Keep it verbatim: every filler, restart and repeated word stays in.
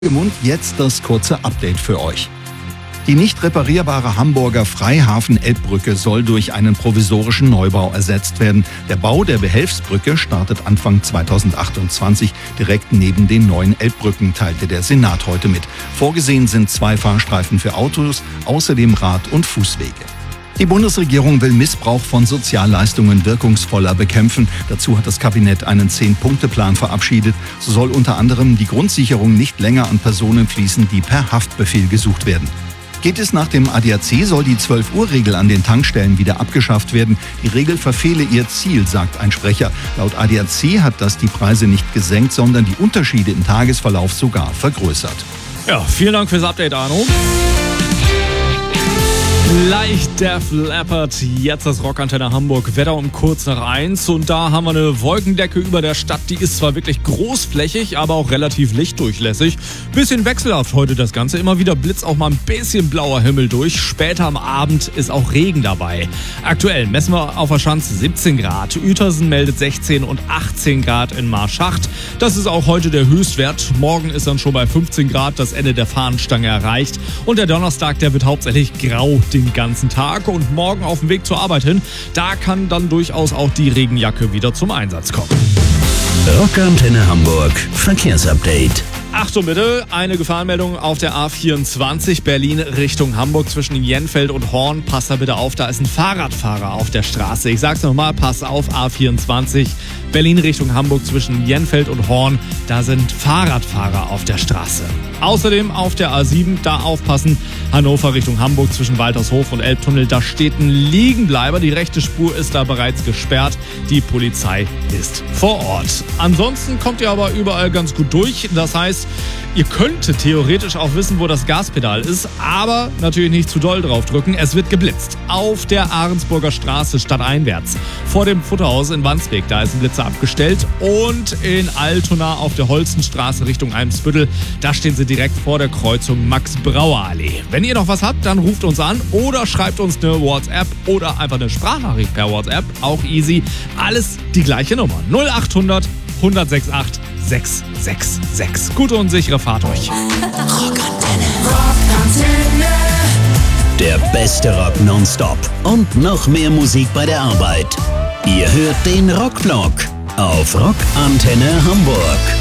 Und jetzt das kurze Update für euch. Die nicht reparierbare Hamburger Freihafen-Elbbrücke soll durch einen provisorischen Neubau ersetzt werden. Der Bau der Behelfsbrücke startet Anfang zweitausendachtundzwanzig direkt neben den neuen Elbbrücken, teilte der Senat heute mit. Vorgesehen sind zwei Fahrstreifen für Autos, außerdem Rad- und Fußwege. Die Bundesregierung will Missbrauch von Sozialleistungen wirkungsvoller bekämpfen. Dazu hat das Kabinett einen Zehn-Punkte-Plan verabschiedet. So soll unter anderem die Grundsicherung nicht länger an Personen fließen, die per Haftbefehl gesucht werden. Geht es nach dem A D A C, soll die zwölf-Uhr-Regel an den Tankstellen wieder abgeschafft werden. Die Regel verfehle ihr Ziel, sagt ein Sprecher. Laut A D A C hat das die Preise nicht gesenkt, sondern die Unterschiede im Tagesverlauf sogar vergrößert. Ja, vielen Dank fürs Update, Arno. Leicht Def Leppard, jetzt das Rockantenne Hamburg, Wetter um kurz nach eins und da haben wir eine Wolkendecke über der Stadt, die ist zwar wirklich großflächig, aber auch relativ lichtdurchlässig. Bisschen wechselhaft heute das Ganze, immer wieder blitzt auch mal ein bisschen blauer Himmel durch, später am Abend ist auch Regen dabei. Aktuell messen wir auf der Schanze siebzehn Grad, Uetersen meldet sechzehn und achtzehn Grad in Marschacht. Das ist auch heute der Höchstwert, morgen ist dann schon bei fünfzehn Grad das Ende der Fahnenstange erreicht und der Donnerstag, der wird hauptsächlich grau den ganzen Tag und morgen auf dem Weg zur Arbeit hin, da kann dann durchaus auch die Regenjacke wieder zum Einsatz kommen. Rockantenne Hamburg Verkehrsupdate. Achtung bitte, eine Gefahrenmeldung auf der A vierundzwanzig Berlin Richtung Hamburg zwischen Jenfeld und Horn. Passt da bitte auf, da ist ein Fahrradfahrer auf der Straße. Ich sag's nochmal, pass auf, A vierundzwanzig Berlin Richtung Hamburg zwischen Jenfeld und Horn. Da sind Fahrradfahrer auf der Straße. Außerdem auf der A sieben, da aufpassen, Hannover Richtung Hamburg zwischen Waltershof und Elbtunnel. Da steht ein Liegenbleiber, die rechte Spur ist da bereits gesperrt. Die Polizei ist vor Ort. Ansonsten kommt ihr aber überall ganz gut durch. Das heißt, ihr könntet theoretisch auch wissen, wo das Gaspedal ist, aber natürlich nicht zu doll drauf drücken. Es wird geblitzt. Auf der Ahrensburger Straße stadteinwärts. Vor dem Futterhaus in Wandsbek, da ist ein Blitzer abgestellt. Und in Altona auf der Holstenstraße Richtung Eimsbüttel, da stehen sie direkt vor der Kreuzung Max-Brauer-Allee. Wenn ihr noch was habt, dann ruft uns an oder schreibt uns eine WhatsApp oder einfach eine Sprachnachricht per WhatsApp. Auch easy. Alles die gleiche Nummer. null achthundert hundertsechsundachtzig sechs sechs sechs. Gute und sichere Fahrt euch. Rockantenne. Der beste Rock nonstop und noch mehr Musik bei der Arbeit. Ihr hört den Rockvlog auf Rockantenne Hamburg.